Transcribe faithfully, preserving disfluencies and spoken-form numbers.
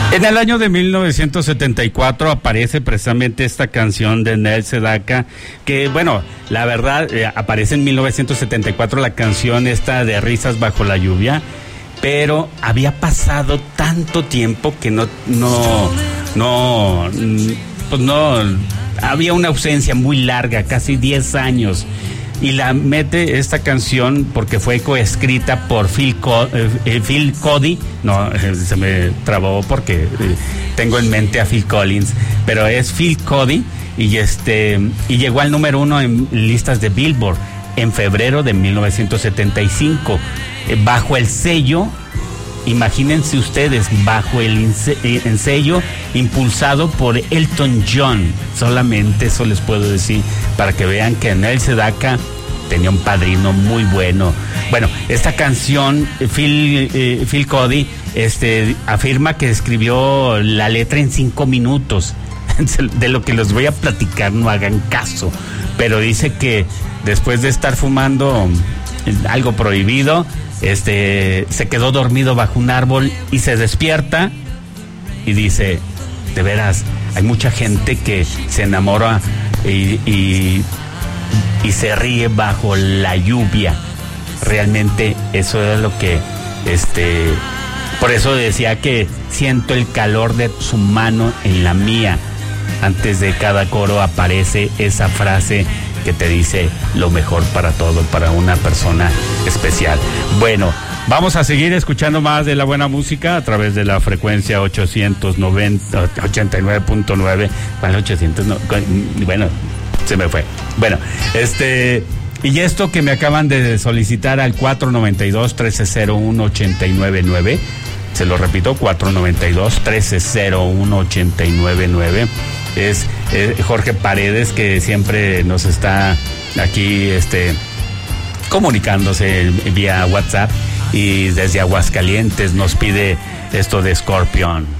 En el año de mil novecientos setenta y cuatro aparece precisamente esta canción de Neil Sedaka, que bueno, la verdad, eh, aparece en mil novecientos setenta y cuatro la canción esta de Risas bajo la lluvia, pero había pasado tanto tiempo que no, no, no, pues no, había una ausencia muy larga, casi diez años. Y la mete esta canción porque fue coescrita por Phil, Co- eh, Phil Cody. No, eh, se me trabó porque eh, tengo en mente a Phil Collins, pero es Phil Cody y este y llegó al número uno en listas de Billboard en febrero de mil novecientos setenta y cinco, eh, bajo el sello. Imagínense ustedes, bajo el, inse- el sello impulsado por Elton John. Solamente eso les puedo decir para que vean que Neil Sedaka tenía un padrino muy bueno. Bueno, esta canción, Phil, eh, Phil Cody este, afirma que escribió la letra en cinco minutos. De lo que les voy a platicar, no hagan caso. Pero dice que después de estar fumando algo prohibido, Este, se quedó dormido bajo un árbol y se despierta y dice, de veras, hay mucha gente que se enamora y, y, y se ríe bajo la lluvia. Realmente eso es lo que, este, por eso decía que siento el calor de su mano en la mía. Antes de cada coro aparece esa frase que te dice lo mejor para todo, para una persona especial. Bueno, vamos a seguir escuchando más de la buena música a través de la frecuencia ochocientos noventa, ochenta y nueve punto nueve. ¿Cuál ochocientos? No, bueno, se me fue. Bueno, este... Y esto que me acaban de solicitar al cuatro noventa y dos, trece cero uno, ochenta y nueve nueve. Se lo repito, cuatro noventa y dos, trece cero uno, ochenta y nueve nueve. Es eh, Jorge Paredes, que siempre nos está aquí este comunicándose vía WhatsApp y desde Aguascalientes nos pide esto de Scorpion.